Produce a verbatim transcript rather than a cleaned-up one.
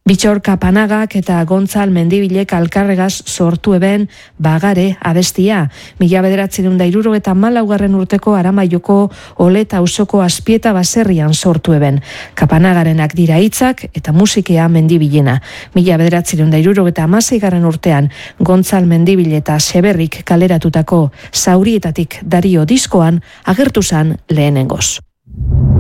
Bitxor Kapanagak eta Gontzal Mendibilek alkarregaz sortu eben Bagare abestia. Mila bederatziehun eta hirurogeita hamalaugarren urteko Aramaioko Oleta auzoko Azpieta baserrian sortu eben. Kapanagarenak dira hitzak eta musikea Mendibilena. Mila bederatziehun eta hirurogeita hamaseigarren urtean Gontzal Mendibile eta Seberrik kaleratutako Zaurietatik Dario diskoan agertu zan lehenengoz.